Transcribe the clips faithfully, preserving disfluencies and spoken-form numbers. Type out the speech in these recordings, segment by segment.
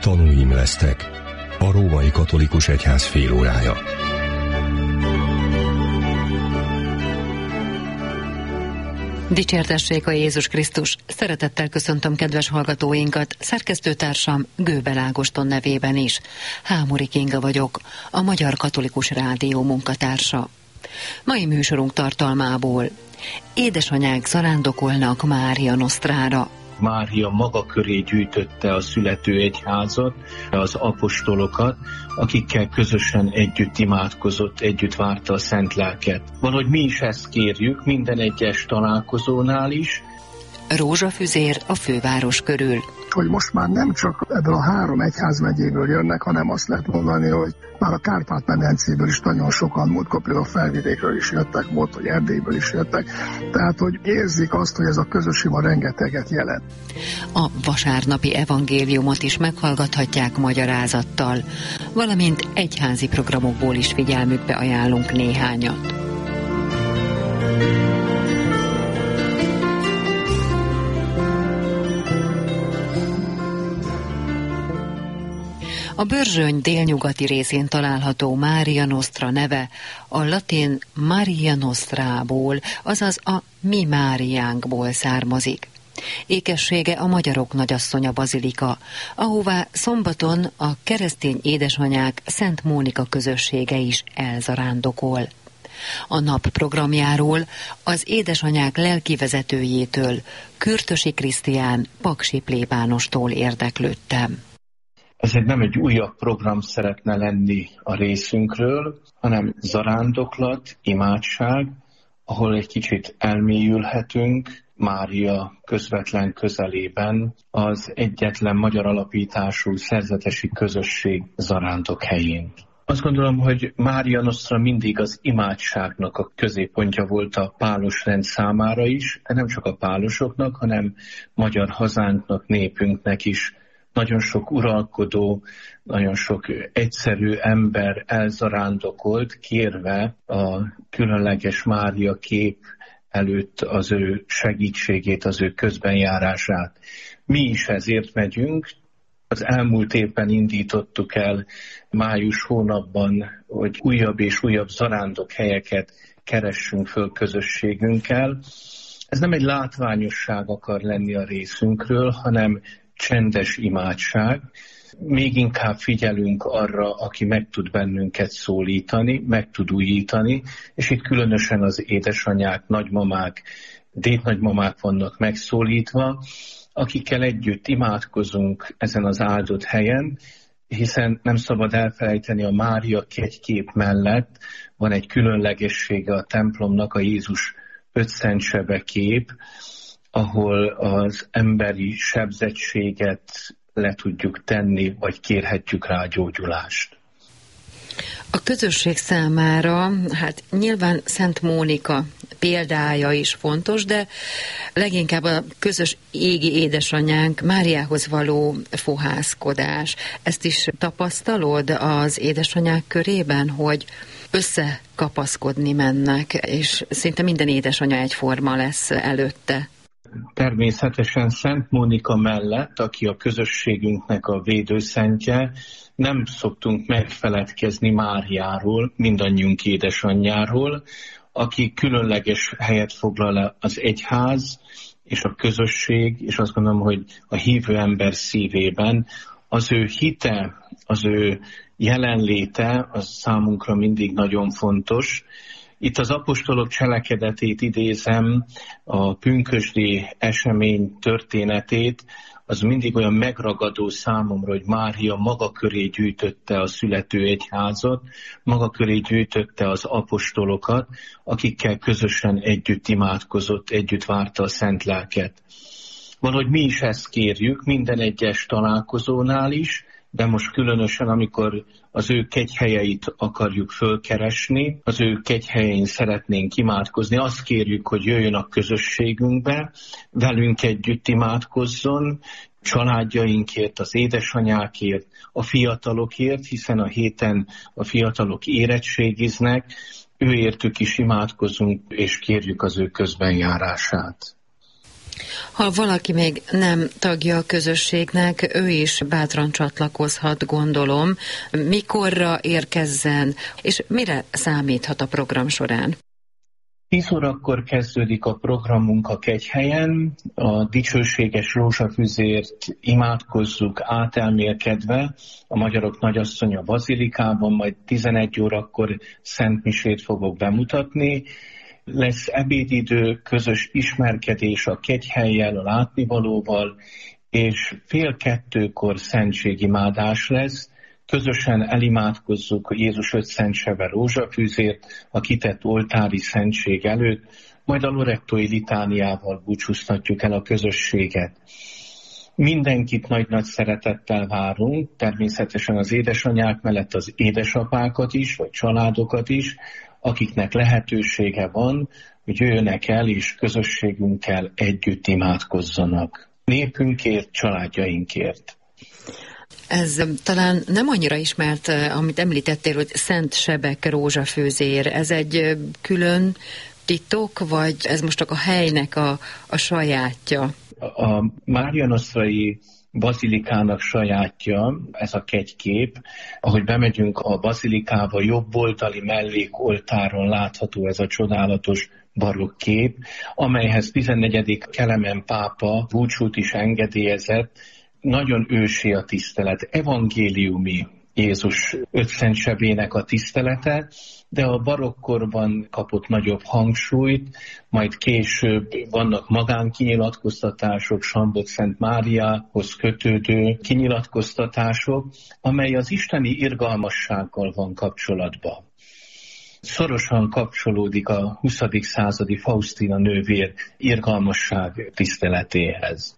Tanúim lesztek. A Római Katolikus Egyház félórája. Dicsértessék a Jézus Krisztus! Szeretettel köszöntöm kedves hallgatóinkat, szerkesztőtársam Gőbel Ágoston nevében is. Hámori Kinga vagyok, a Magyar Katolikus Rádió munkatársa. Mai műsorunk tartalmából: édesanyák zarándokolnak Mária Nostrára. Mária maga köré gyűjtötte a születő egyházat, az apostolokat, akikkel közösen együtt imádkozott, együtt várta a Szent Lelket. Valahogy mi is ezt kérjük minden egyes találkozónál is. Rózsafüzér a főváros körül. Hogy most már nem csak ebből a három egyházmegyéből jönnek, hanem azt lehet mondani, hogy már a Kárpát-medencéből is nagyon sokan, múltkor például a Felvidékről is jöttek, volt, hogy Erdélyből is jöttek. Tehát, hogy érzik azt, hogy ez a közösség a rengeteget jelent. A vasárnapi evangéliumot is meghallgathatják magyarázattal, valamint egyházi programokból is figyelmükbe ajánlunk néhányat. A Börzsöny délnyugati részén található Mária Nostra neve a latin Maria Nostrából, azaz a mi Máriánkból származik. Ékessége a Magyarok Nagyasszonya bazilika, ahová szombaton a keresztény édesanyák Szent Mónika közössége is elzarándokol. A nap programjáról az édesanyák lelkivezetőjétől, Kürtösi Krisztián Paksi plébánostól érdeklődtem. Ez egy nem egy újabb program szeretne lenni a részünkről, hanem zarándoklat, imádság, ahol egy kicsit elmélyülhetünk Mária közvetlen közelében az egyetlen magyar alapítású szerzetesi közösség zarándok helyén. Azt gondolom, hogy Mária Nostra mindig az imádságnak a középpontja volt a pálos rend számára is, de nem csak a pálosoknak, hanem magyar hazánknak, népünknek is. Nagyon sok uralkodó, nagyon sok egyszerű ember elzarándokolt, kérve a különleges Mária kép előtt az ő segítségét, az ő közbenjárását. Mi is ezért megyünk. Az elmúlt évben indítottuk el május hónapban, hogy újabb és újabb zarándok helyeket keressünk föl közösségünkkel. Ez nem egy látványosság akar lenni a részünkről, hanem csendes imádság. Még inkább figyelünk arra, aki meg tud bennünket szólítani, meg tud újítani, és itt különösen az édesanyák, nagymamák, dédnagymamák vannak megszólítva, akikkel együtt imádkozunk ezen az áldott helyen, hiszen nem szabad elfelejteni, a Mária kegykép mellett van egy különlegessége a templomnak, a Jézus ötszentsebe kép, ahol az emberi sebzettséget le tudjuk tenni, vagy kérhetjük rá gyógyulást. A közösség számára, hát nyilván Szent Mónika példája is fontos, de leginkább a közös égi édesanyánk Máriához való fohászkodás. Ezt is tapasztalod az édesanyák körében, hogy összekapaszkodni mennek, és szinte minden édesanya egyforma lesz előtte? Természetesen Szent Mónika mellett, aki a közösségünknek a védőszentje, nem szoktunk megfeledkezni Máriáról, mindannyiunk édesanyjáról, aki különleges helyet foglal el az egyház és a közösség, és azt gondolom, hogy a hívő ember szívében. Az ő hite, az ő jelenléte, az számunkra mindig nagyon fontos. Itt az apostolok cselekedetét idézem, a pünkösdi esemény történetét, az mindig olyan megragadó számomra, hogy Mária maga köré gyűjtötte a születő egyházat, maga köré gyűjtötte az apostolokat, akikkel közösen együtt imádkozott, együtt várta a Szent Lelket. Valahogy mi is ezt kérjük minden egyes találkozónál is, de most különösen, amikor az ő kegyhelyeit akarjuk fölkeresni, az ő kegyhelyein szeretnénk imádkozni, azt kérjük, hogy jöjjön a közösségünkbe, velünk együtt imádkozzon, családjainkért, az édesanyákért, a fiatalokért, hiszen a héten a fiatalok érettségiznek, őértük is imádkozunk, és kérjük az ő közbenjárását. Ha valaki még nem tagja a közösségnek, ő is bátran csatlakozhat, gondolom. Mikorra érkezzen, és mire számíthat a program során? tíz órakor kezdődik a programunk a Kegyhelyen, a dicsőséges rózsafüzért imádkozzuk átelmélkedve a Magyarok Nagyasszonya bazilikában, majd tizenegy órakor szentmisét fogok bemutatni. Lesz ebédidő, közös ismerkedés a Kegyhellyel, a látnivalóval, és fél kettőkor szentségimádás lesz. Közösen elimádkozzuk Jézus öt szentsebe rózsafűzért a kitett oltári szentség előtt, majd a lorettói litániával búcsúztatjuk el a közösséget. Mindenkit nagy-nagy szeretettel várunk, természetesen az édesanyák mellett az édesapákat is, vagy családokat is, akiknek lehetősége van, hogy jöjjenek el és közösségünkkel együtt imádkozzanak. Népünkért, családjainkért. Ez talán nem annyira ismert, amit említettél, hogy Szent Sebek rózsafőzér. Ez egy külön titok, vagy ez most csak a helynek a, a sajátja? A Mária Nostrai bazilikának sajátja ez a kegykép. Ahogy bemegyünk a bazilikába, jobb oldali mellékoltáron látható ez a csodálatos barokk kép, amelyhez tizennegyedik Kelemen pápa búcsút is engedélyezett. Nagyon ősi a tisztelet, evangéliumi Jézus öt szentsebének a tisztelete, de a barokkorban kapott nagyobb hangsúlyt, majd később vannak magánkinyilatkoztatások, Sambot Szent Máriához kötődő kinyilatkoztatások, amely az isteni irgalmassággal van kapcsolatban. Szorosan kapcsolódik a huszadik századi Faustina nővér irgalmasság tiszteletéhez.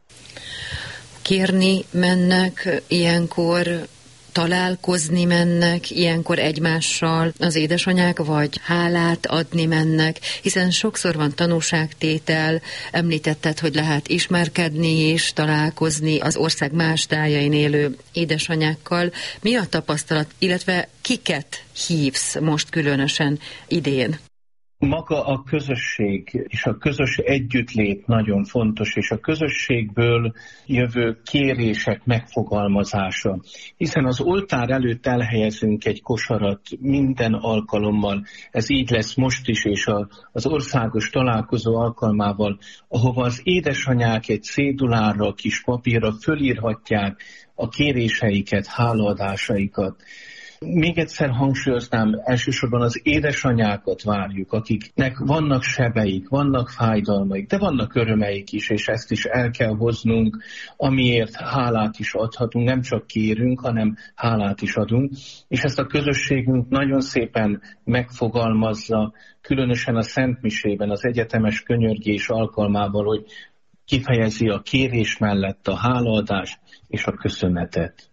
Kérni mennek ilyenkor, találkozni mennek ilyenkor egymással az édesanyák, vagy hálát adni mennek, hiszen sokszor van tanúságtétel, említetted, hogy lehet ismerkedni és találkozni az ország más tájain élő édesanyákkal. Mi a tapasztalat, illetve kiket hívsz most különösen idén? Maga a közösség és a közös együttlét nagyon fontos, és a közösségből jövő kérések megfogalmazása. Hiszen az oltár előtt elhelyezünk egy kosarat minden alkalommal, ez így lesz most is, és a, az országos találkozó alkalmával, ahova az édesanyák egy cédulára, kis papírra fölírhatják a kéréseiket, hálaadásaikat. Még egyszer hangsúlyoznám, elsősorban az édesanyákat várjuk, akiknek vannak sebeik, vannak fájdalmaik, de vannak örömeik is, és ezt is el kell hoznunk, amiért hálát is adhatunk, nem csak kérünk, hanem hálát is adunk, és ezt a közösségünk nagyon szépen megfogalmazza, különösen a Szentmisében, az egyetemes könyörgés alkalmával, hogy kifejezi a kérés mellett a hálaadást és a köszönetet.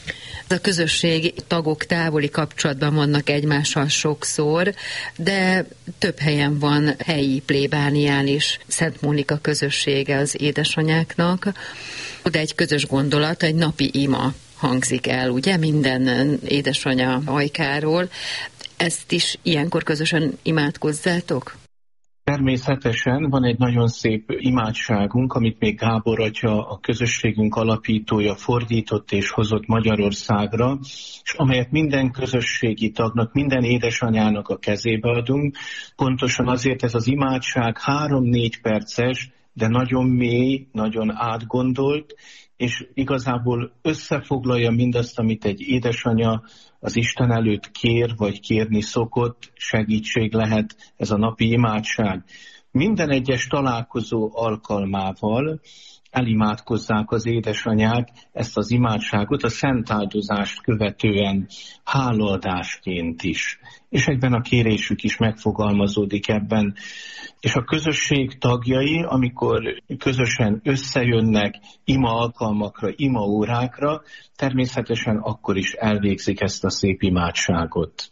A közösség tagok távoli kapcsolatban vannak egymással sokszor, de több helyen van helyi plébánián is Szent Mónika közössége az édesanyáknak. Oda egy közös gondolat, egy napi ima hangzik el, ugye, minden édesanya ajkáról. Ezt is ilyenkor közösen imádkozzátok? Természetesen van egy nagyon szép imádságunk, amit még Gábor atya, a közösségünk alapítója fordított és hozott Magyarországra, és amelyet minden közösségi tagnak, minden édesanyának a kezébe adunk. Pontosan azért ez az imádság három-négy perces, de nagyon mély, nagyon átgondolt, és igazából összefoglalja mindazt, amit egy édesanya az Isten előtt kér, vagy kérni szokott, segítség lehet ez a napi imádság. Minden egyes találkozó alkalmával elimádkozzák az édesanyák ezt az imádságot a szentáldozást követően hálaadásként is. És egyben a kérésük is megfogalmazódik ebben. És a közösség tagjai, amikor közösen összejönnek ima alkalmakra, ima órákra, természetesen akkor is elvégzik ezt a szép imádságot.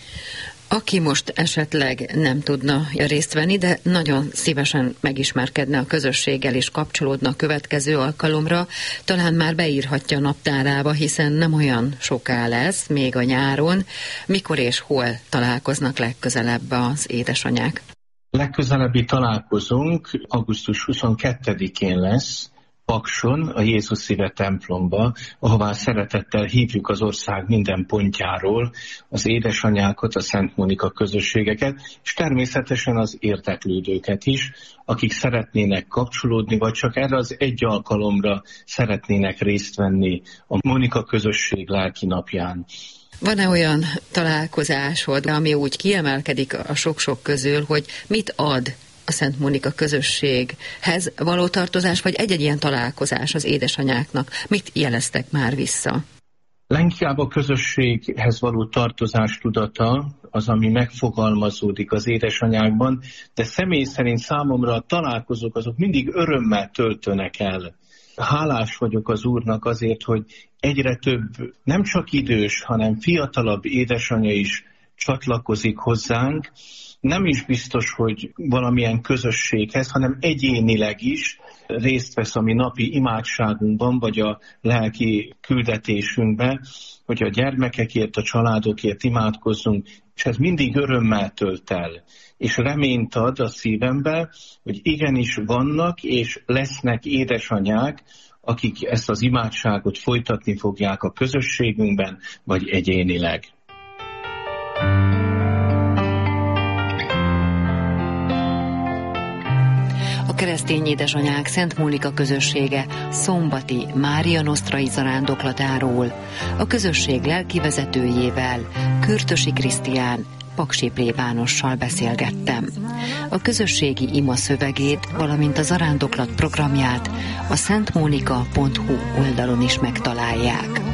Aki most esetleg nem tudna részt venni, de nagyon szívesen megismerkedne a közösséggel és kapcsolódna a következő alkalomra, talán már beírhatja a naptárába, hiszen nem olyan soká lesz, még a nyáron. Mikor és hol találkoznak legközelebb az édesanyák? Legközelebbi találkozunk augusztus huszonkettedikén lesz, Pakson, a Jézus Szíve templomba, ahová szeretettel hívjuk az ország minden pontjáról az édesanyákat, a Szent Mónika közösségeket, és természetesen az érdeklődőket is, akik szeretnének kapcsolódni, vagy csak erre az egy alkalomra szeretnének részt venni a Mónika közösség lelki napján. Van-e olyan találkozásod, ami úgy kiemelkedik a sok-sok közül, hogy mit ad a Szent Mónika közösséghez való tartozás, vagy egy-egy ilyen találkozás az édesanyáknak? Mit jeleztek már vissza? Leginkább a közösséghez való tartozás tudata az, ami megfogalmazódik az édesanyákban, de személy szerint számomra a találkozók azok mindig örömmel töltönek el. Hálás vagyok az Úrnak azért, hogy egyre több, nem csak idős, hanem fiatalabb édesanyja is csatlakozik hozzánk. Nem is biztos, hogy valamilyen közösséghez, hanem egyénileg is részt vesz a mi napi imádságunkban, vagy a lelki küldetésünkben, hogy a gyermekekért, a családokért imádkozzunk, és ez mindig örömmel tölt el. És reményt ad a szívembe, hogy igenis vannak és lesznek édesanyák, akik ezt az imádságot folytatni fogják a közösségünkben, vagy egyénileg. A keresztény édesanyák Szent Mónika közössége szombati Mária Nostrai zarándoklatáról, a közösség lelkivezetőjével, Kürtösi Krisztián, Paksi plébánossal beszélgettem. A közösségi ima szövegét, valamint a zarándoklat programját a szentmonika pont hu oldalon is megtalálják.